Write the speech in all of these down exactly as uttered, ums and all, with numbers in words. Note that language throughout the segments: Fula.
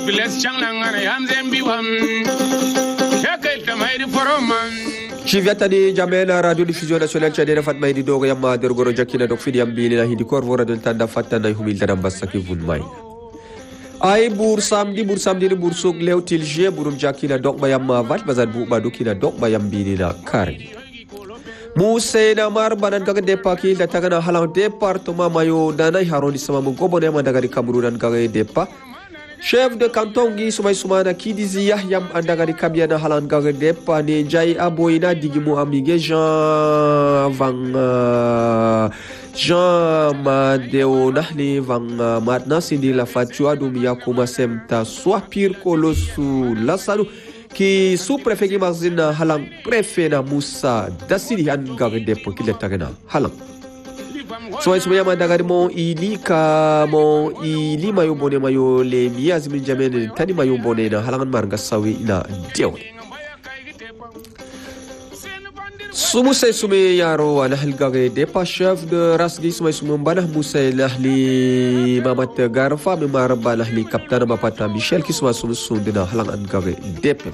Civiatani Jamela Radio Diffusion Nationale Chadera Fatma di Dogo Yamma Dergoro Jakina Dok Fidi Ambili na Hindi Korvora del Tanda Fatana Humilda Dambasaki Vunmai. Ay bur samedi bur samedi bur sok lew tilje burum Jakina Dok Bayamma Vat Bazar Bu Badukina Dok Bayambili na Kari. Musena mar banan kaga depa ki da tagana halang departement mayo danai haroni sama mu gobone ma daga di Kamerunan kaga depa. Chef de canton gi sumai sumana kidizi yahyam andaga di kabiana halan kaga depa ne jai aboina digimu amige Jean Van uh, Jean Madeo nahli Van uh, matna sindi la fatua dum yakuma semta swa pir kolosu lasalu ki sous-préfet ki marzina halang préfet na Moussa dasidi angaga depo ki letagana halang so ay sumaya mandagari mo ili ka mo ili mayo bone mayo le miaz min jamene tani mayo bone na halangan marga sawi na dew sumu say sume yaro ana halgage depa chef de rasgi sumay sumum banah musay lahli mamat garfa mi marba lahli kaptana mapata Michel ki suma sum sundina halangan gage depe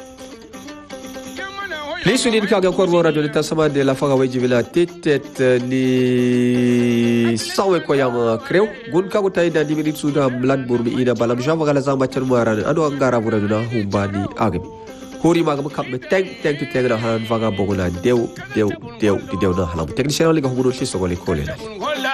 Les souliers kaga korvora de l'état sama de la faga wajibila tetet ni sawe ko yam krew gun kago tay da dimini suda mlan burmi ina balam java gala zamba termara ado ngara bura duna humbani agami hori maga makap me teng teng to teng na halan faga bogona dew dew dew di dew na halam technicien liga hugudo ci sogoli kolela